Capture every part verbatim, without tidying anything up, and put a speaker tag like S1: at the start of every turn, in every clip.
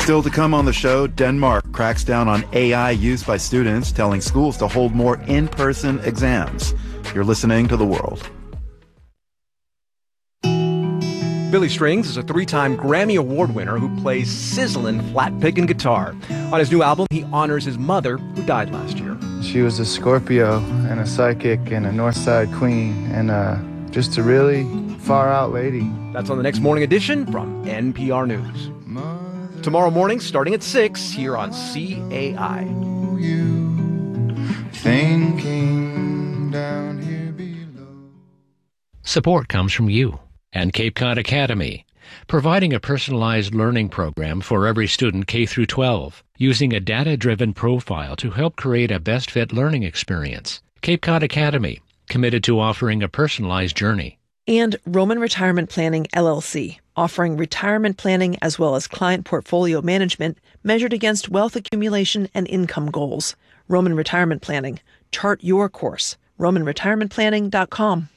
S1: Still to come on the show, Denmark cracks down on A I used by students, telling schools to hold more in-person exams. You're listening to The World.
S2: Billy Strings is a three-time Grammy Award winner who plays sizzling flat-picking guitar. On his new album, he honors his mother, who died last year.
S3: She was a Scorpio and a psychic and a Northside queen and uh, just a really far-out lady.
S2: That's on the next Morning Edition from N P R News. Tomorrow morning, starting at six, here on C A I.
S3: Thinking down here below.
S4: Support comes from you and Cape Cod Academy, providing a personalized learning program for every student K through twelve, using a data-driven profile to help create a best-fit learning experience. Cape Cod Academy, committed to offering a personalized journey.
S5: And Roman Retirement Planning, L L C, offering retirement planning as well as client portfolio management measured against wealth accumulation and income goals. Roman Retirement Planning. Chart your course. roman retirement planning dot com.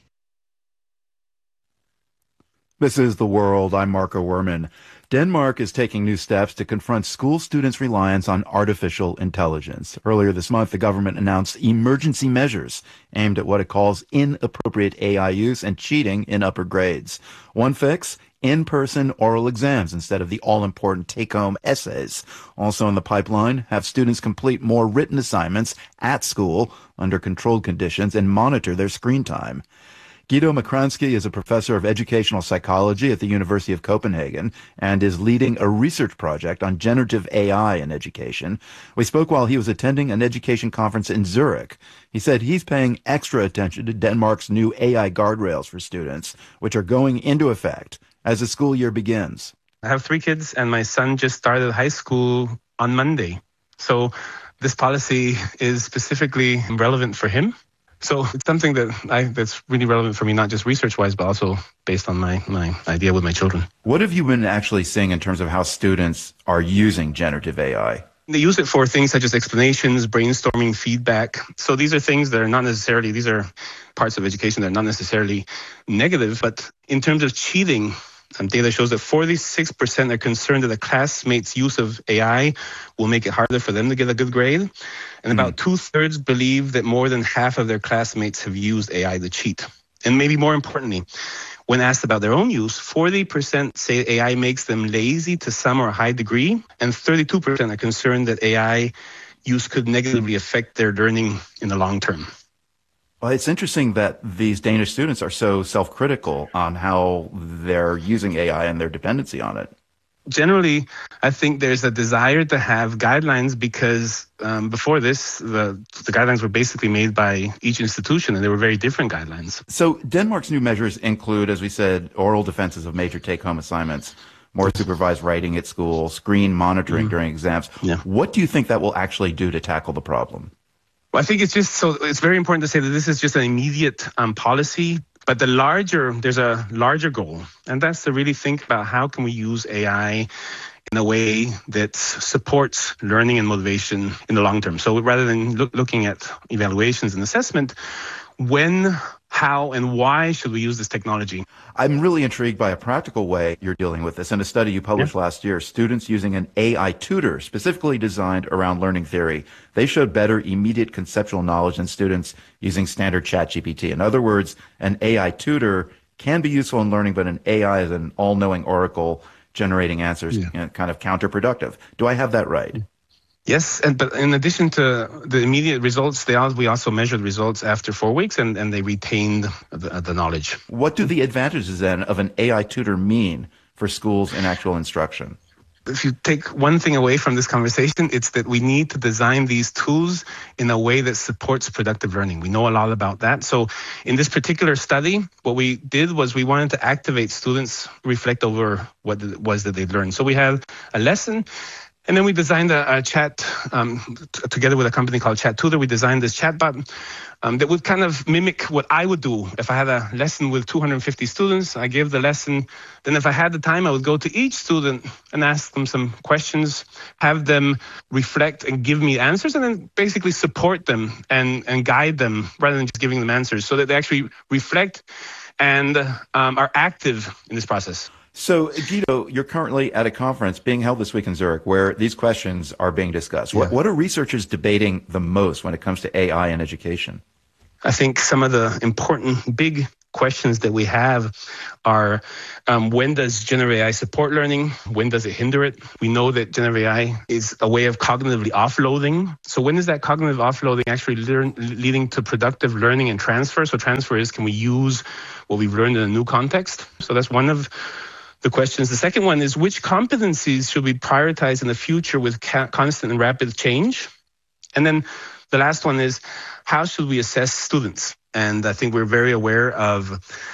S1: This is The World. I'm Marco Werman. Denmark is taking new steps to confront school students' reliance on artificial intelligence. Earlier this month, the government announced emergency measures aimed at what it calls inappropriate A I use and cheating in upper grades. One fix: in-person oral exams instead of the all-important take-home essays. Also in the pipeline, have students complete more written assignments at school under controlled conditions and monitor their screen time. Guido Makransky is a professor of educational psychology at the University of Copenhagen and is leading a research project on generative A I in education. We spoke while he was attending an education conference in Zurich. He said he's paying extra attention to Denmark's new A I guardrails for students, which are going into effect as the school year begins.
S6: I have three kids, and my son just started high school on Monday. So this policy is specifically relevant for him. So it's something that I, that's really relevant for me, not just research-wise, but also based on my, my idea with my children.
S1: What have you been actually seeing in terms of how students are using generative A I?
S6: They use it for things such as explanations, brainstorming, feedback. So these are things that are not necessarily, these are parts of education that are not necessarily negative, but in terms of cheating, Um, data shows that forty-six percent are concerned that a classmate's use of A I will make it harder for them to get a good grade. And mm-hmm. about two-thirds believe that more than half of their classmates have used A I to cheat. And maybe more importantly, when asked about their own use, forty percent say A I makes them lazy to some or a high degree, and thirty-two percent are concerned that A I use could negatively affect their learning in the long term.
S1: Well, it's interesting that these Danish students are so self-critical on how they're using A I and their dependency on it.
S6: Generally, I think there's a desire to have guidelines because um, before this, the, the guidelines were basically made by each institution, and they were very different guidelines.
S1: So Denmark's new measures include, as we said, oral defenses of major take-home assignments, more supervised writing at school, screen monitoring mm-hmm. during exams.
S6: Yeah.
S1: What do you think that will actually do to tackle the problem?
S6: Well, I think it's just so it's very important to say that this is just an immediate um, policy, but the larger there's a larger goal, and that's to really think about how can we use A I in a way that supports learning and motivation in the long term. So rather than look, looking at evaluations and assessment, when, how, and why should we use this technology?
S1: I'm really intrigued by a practical way you're dealing with this. In a study you published yeah. last year, students using an A I tutor specifically designed around learning theory, they showed better immediate conceptual knowledge than students using standard ChatGPT. In other words, an A I tutor can be useful in learning, but an A I is an all-knowing oracle generating answers, yeah. you know, kind of counterproductive. Do I have that right?
S6: Yes, and but in addition to the immediate results, they all, we also measured results after four weeks, and, and they retained the, the knowledge.
S1: What do the advantages then of an A I tutor mean for schools in actual instruction?
S6: If you take one thing away from this conversation, it's that we need to design these tools in a way that supports productive learning. We know a lot about that. So in this particular study, what we did was we wanted to activate students reflect over what it was that they'd learned. So we had a lesson. And then we designed a, a chat um, t- together with a company called Chat Tutor. We designed this chatbot um, that would kind of mimic what I would do if I had a lesson with two hundred fifty students. I gave the lesson. Then if I had the time, I would go to each student and ask them some questions, have them reflect and give me answers, and then basically support them and, and guide them rather than just giving them answers so that they actually reflect and um, are active in this process.
S1: So, Guido, you're currently at a conference being held this week in Zurich where these questions are being discussed. Yeah. What, what are researchers debating the most when it comes to A I in education?
S6: I think some of the important big questions that we have are um, when does generative A I support learning? When does it hinder it? We know that generative A I is a way of cognitively offloading. So when is that cognitive offloading actually learn, leading to productive learning and transfer? So transfer is, can we use what we've learned in a new context? So that's one of the questions. The second one is, which competencies should we prioritize in the future with ca- constant and rapid change? And then the last one is, how should we assess students? And I think we're very aware of,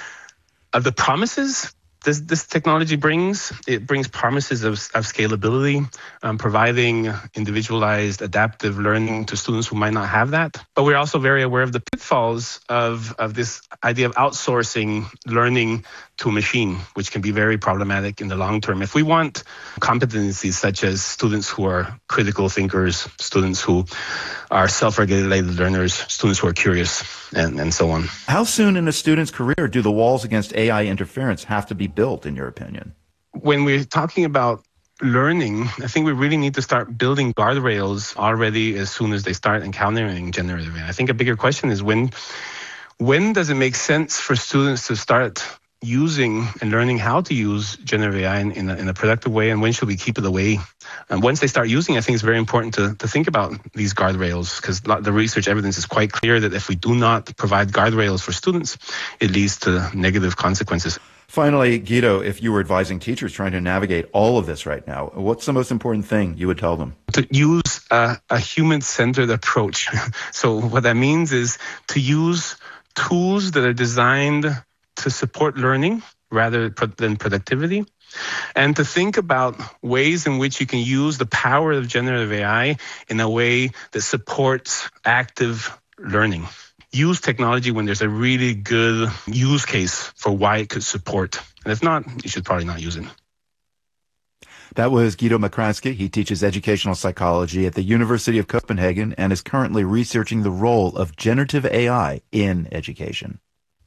S6: of the promises this, this technology brings. It brings promises of, of scalability, um, providing individualized adaptive learning to students who might not have that. But we're also very aware of the pitfalls of, of this idea of outsourcing learning to a machine, which can be very problematic in the long term. If we want competencies such as students who are critical thinkers, students who are self-regulated learners, students who are curious, and, and so on.
S1: How soon in a student's career do the walls against A I interference have to be built, in your opinion?
S6: When we're talking about learning, I think we really need to start building guardrails already as soon as they start encountering generative A I. I think a bigger question is when, when does it make sense for students to start using and learning how to use generative A I in, in, a, in a productive way, and when should we keep it away? And once they start using, I think it's very important to, to think about these guardrails, because the research evidence is quite clear that if we do not provide guardrails for students, it leads to negative consequences.
S1: Finally, Guido, if you were advising teachers trying to navigate all of this right now, what's the most important thing you would tell them?
S6: To use a, a human-centered approach. So what that means is to use tools that are designed to support learning rather than productivity, and to think about ways in which you can use the power of generative A I in a way that supports active learning. Use technology when there's a really good use case for why it could support. And if not, you should probably not use it.
S1: That was Guido Mokransky. He teaches educational psychology at the University of Copenhagen and is currently researching the role of generative A I in education.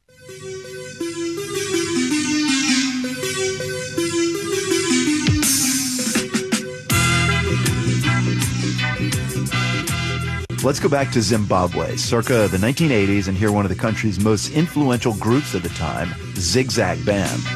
S1: Let's go back to Zimbabwe, circa the nineteen eighties, and hear one of the country's most influential groups of the time, Zigzag Band.